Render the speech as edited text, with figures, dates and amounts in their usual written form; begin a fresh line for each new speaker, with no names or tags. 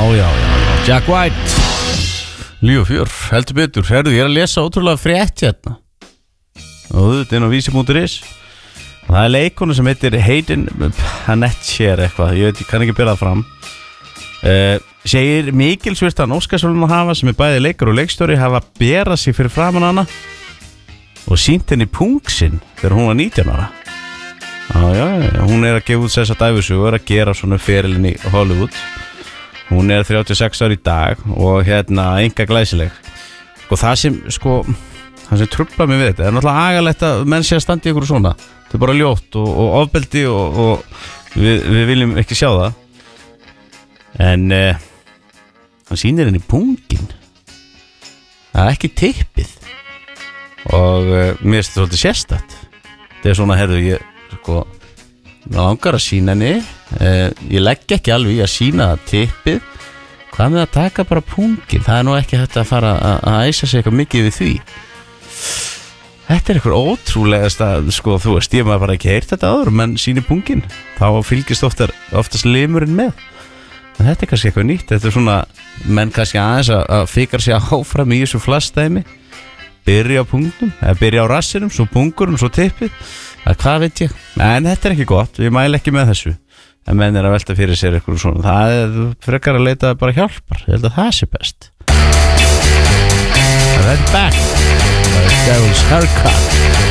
Jack White Líf og fjör, heldur betur. Herðu, ég að lesa ótrúlega frétt hérna og þetta inn á vísi.is. Það leikonu sem heitir Hayden Panettiere eitthvað, ég kann ekki byrja það fram. Segir mikilsvirtan Óskarsverðlaun hafa sem bæði leikar og leikstjóri hafa berað sig fyrir framan hana og sýnt henni pung sinn þegar hún var 19 ára. Hún að gefa út þessa dæfisögu og að gera svona ferilinn í Hollywood. Hún 36 ára í dag og enga glæsileg. Það sem truflar mig við þetta náttúrulega agalegt að menn sé að standa í ykkur svona. Þetta bara ljótt og ofbeldi og við viljum ekki sjá það. En hann sýnir henni pungin. Það ekki tippið. Og mér finnst þetta svolítið sérstætt. Þetta svona, herðu, ég langar að sýna henni. Ég legg ekki alveg í að sýna tippið. Hvað með að taka bara pungin? Það nú ekki þetta að fara að æsa sig eitthvað mikið við því. Þetta eitthvað ótrúlegast að, þú veist, ég maður bara ekki heyrt þetta áður, menn sýnir pungin. Þá fylgist oftast limurinn með. En þetta kannski eitthvað nýtt. Þetta svona, menn kannski aðeins að fikra sig áfram í þessu flassdæmi. Byrja á pungnum, eða byrja á rassinum, svo pungurinn, svo tippið. Hvað veit ég? En þetta ekki gott, ég mæli ekki með þessu. En menn að velta fyrir sér eitthvað svona. Það frekar að leita bara hjálpar. Ég held að það sé best. Right back. Devil's Haircut.